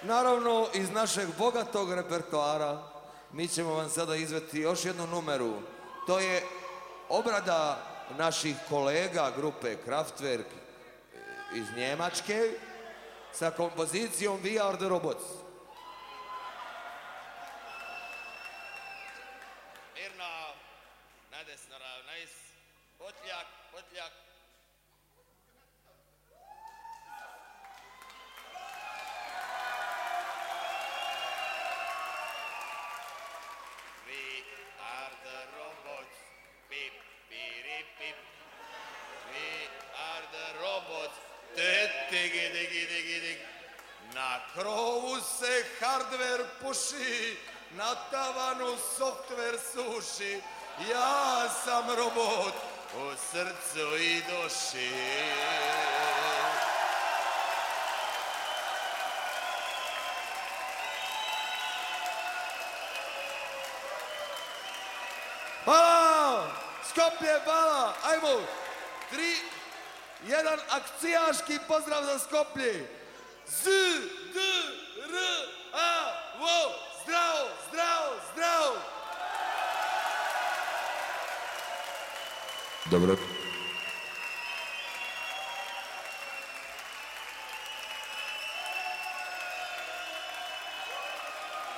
Naravno, iz našeg bogatog repertoara mi ćemo vam sada izvesti još jednu numeru. To je obrada naših kolega grupe Kraftwerk iz Njemačke sa kompozicijom We Are The Robots. Mirno, nadesno ravnajs, potljak, potljak. We are the robots, pip, pirip, pip. We are the robots, tigi, digi, digi, dig. Na krovu se hardware puši, na tavanu software suši. Ja sam robot u srcu i duši. Hvala! Skoplje, hvala! Ajmo! 3, 1, akcijaški pozdrav za Skoplje! Z, D, R, A, vo! Zdravo, zdravo, zdravo! Dobro.